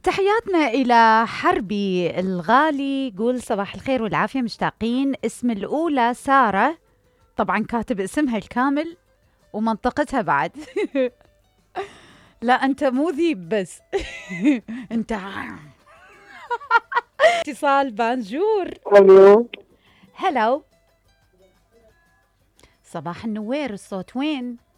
تحياتنا إلى حربي الغالي، قول صباح الخير والعافية، مشتاقين. اسم الأولى سارة، طبعا كاتب اسمها الكامل ومنطقتها بعد. لا أنت مو ذيب بس. أنت اتصال بانجور. الو. هلو، صباح النوير، الصوت وين؟